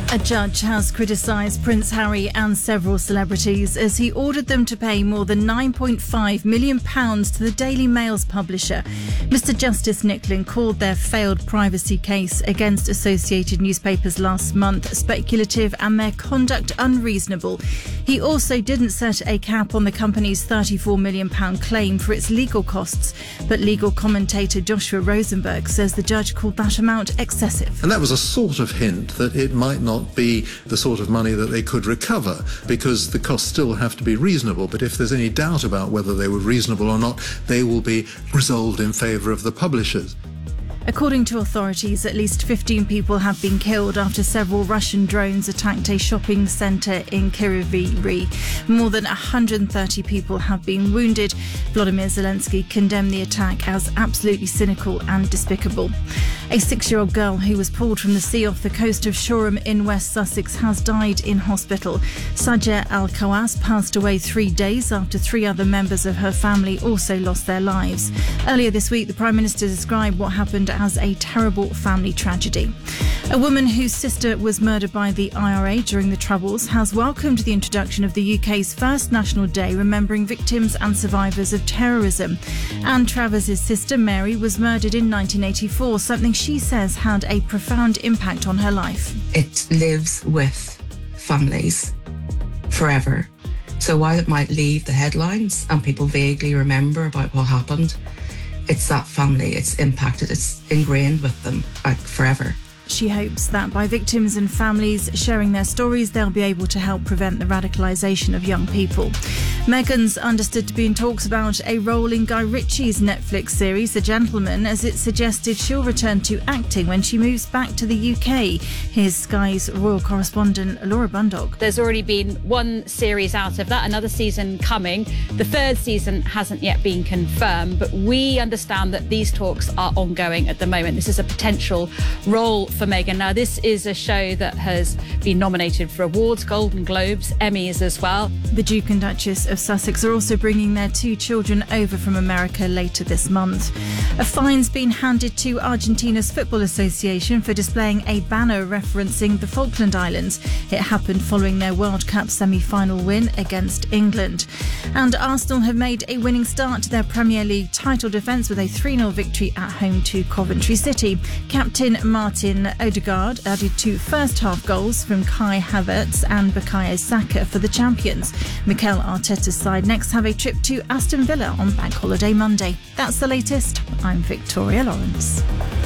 A judge has criticised Prince Harry and several celebrities as he ordered them to pay more than £9.5 million to the Daily Mail's publisher. Mr Justice Nicklin called their failed privacy case against Associated Newspapers last month speculative and their conduct unreasonable. He also didn't set a cap on the company's £34 million claim for its legal costs, but legal commentator Joshua Rosenberg says the judge called that amount excessive. And that was a sort of hint that it might not be the sort of money that they could recover, because the costs still have to be reasonable. But if there's any doubt about whether they were reasonable or not, they will be resolved in favour of the publishers. According to authorities, at least 15 people have been killed after several Russian drones attacked a shopping centre in Kryvyi. More than 130 people have been wounded. Volodymyr Zelensky condemned the attack as absolutely cynical and despicable. A 6-year-old girl who was pulled from the sea off the coast of Shoreham in West Sussex has died in hospital. Sajeh Al-Khawas passed away 3 days after 3 other members of her family also lost their lives. Earlier this week, the Prime Minister described what happened as a terrible family tragedy. A woman whose sister was murdered by the IRA during the Troubles has welcomed the introduction of the UK's first National Day remembering victims and survivors of terrorism. Anne Travers' sister Mary was murdered in 1984, something she says had a profound impact on her life. It lives with families forever. So while it might leave the headlines and people vaguely remember about what happened, it's that family, it's impacted, it's ingrained with them like forever. She hopes that by victims and families sharing their stories, they'll be able to help prevent the radicalisation of young people. Meghan's understood to be in talks about a role in Guy Ritchie's Netflix series, The Gentleman, as it's suggested she'll return to acting when she moves back to the UK. Here's Sky's royal correspondent Laura Bundock. There's already been one series out of that, another season coming. The 3rd season hasn't yet been confirmed, but we understand that these talks are ongoing at the moment. This is a potential role for Meghan. Now, this is a show that has been nominated for awards, Golden Globes, Emmys as well. The Duke and Duchess of Sussex are also bringing their 2 children over from America later this month. A fine's been handed to Argentina's Football Association for displaying a banner referencing the Falkland Islands. It happened following their World Cup semi-final win against England. And Arsenal have made a winning start to their Premier League title defence with a 3-0 victory at home to Coventry City. Captain Martin Odegaard added 2 first-half goals from Kai Havertz and Bukayo Saka for the champions. Mikel Arteta's side next have a trip to Aston Villa on Bank Holiday Monday. That's the latest. I'm Victoria Lawrence.